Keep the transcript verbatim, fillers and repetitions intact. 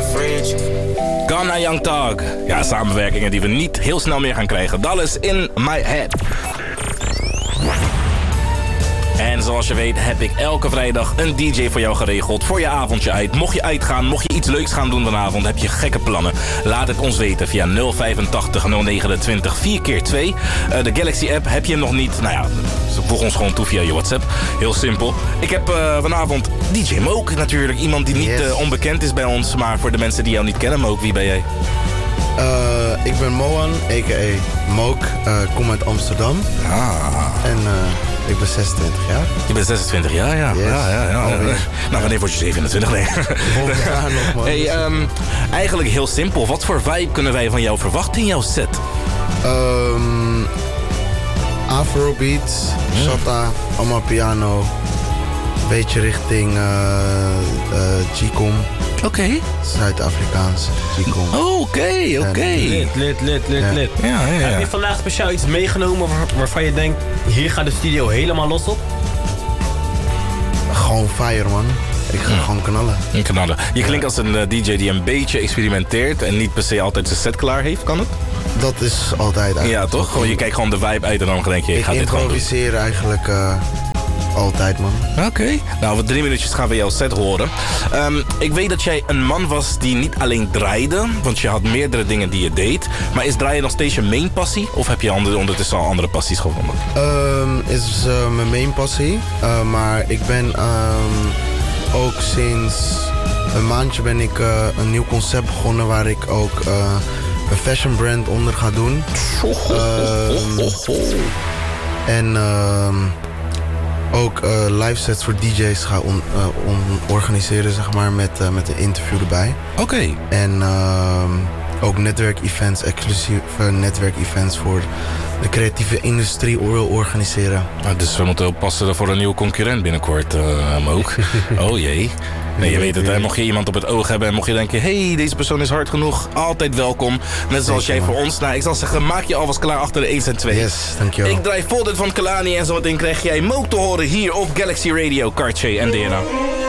fridge. Ghana Young Thug. Ja, samenwerkingen die we niet heel snel meer gaan krijgen. Dallas in my head. En zoals je weet heb ik elke vrijdag een D J voor jou geregeld. Voor je avondje uit. Mocht je uitgaan, mocht je iets leuks gaan doen vanavond, heb je gekke plannen. Laat het ons weten via nul vijfentachtig nul negenentwintig vier keer twee. Uh, de Galaxy app, heb je hem nog niet? Nou ja, voeg ons gewoon toe via je WhatsApp. Heel simpel. Ik heb uh, vanavond D J Moke natuurlijk. Iemand die niet yes. uh, onbekend is bij ons. Maar voor de mensen die jou niet kennen, Moke, wie ben jij? Uh, ik ben Moan, a k a. Moke. Uh, kom uit Amsterdam. Ah. En uh, ik ben zesentwintig jaar. Je bent zesentwintig jaar, ja. Yes. ja, ja, ja. Nou, wanneer word je zevenentwintig? Nee. Volgend jaar nog, man. Hey, um, eigenlijk heel simpel. Wat voor vibe kunnen wij van jou verwachten in jouw set? Um, Afrobeats, hmm. Shatta, allemaal piano. Beetje richting uh, uh, G-com. Oké. Okay. Zuid-Afrikaans G-com. Oh, oké, okay, oké. Okay. Lid, lid, lid, lid, ja. lid. Ja, ja, ja. Heb je vandaag speciaal iets meegenomen waar, waarvan je denkt, hier gaat de studio helemaal los op? Gewoon fire, man. Ik ga hmm. gewoon knallen. Knallen. Je klinkt ja. als een uh, D J die een beetje experimenteert en niet per se altijd zijn set klaar heeft, kan het? Dat is altijd eigenlijk. Ja, toch? Gewoon, je kijkt gewoon de vibe uit en dan denk je, ik ga dit gewoon doen. Ik improviseer eigenlijk uh, altijd, man. Oké. Okay. Nou, over drie minuutjes gaan we jouw set horen. Um, ik weet dat jij een man was die niet alleen draaide, want je had meerdere dingen die je deed. Maar is draaien nog steeds je main passie? Of heb je ondertussen al andere passies gevonden? Um, is uh, mijn main passie. Uh, maar ik ben um, ook sinds een maandje ben ik uh, een nieuw concept begonnen waar ik ook uh, een fashion brand onder ga doen. Um, en um, ook uh, live sets voor D J's ga on, uh, on organiseren, zeg maar, met, uh, met een interview erbij. Oké. Okay. En uh, ook netwerkevents, exclusieve netwerkevents voor de creatieve industrie wil organiseren. Ah, dus we moeten oppassen voor een nieuwe concurrent binnenkort, uh, ook. Oh jee. Nee, je weet het, hè? Mocht je iemand op het oog hebben en mocht je denken, hé, hey, deze persoon is hard genoeg, altijd welkom. Net zoals jij voor ons. Nou, ik zal zeggen, maak je alvast klaar achter de één en twee. Yes, dankjewel. Ik draai Folded van Kalani en zometeen krijg jij Moke te horen hier op Galaxy Radio, Cartier en D N A.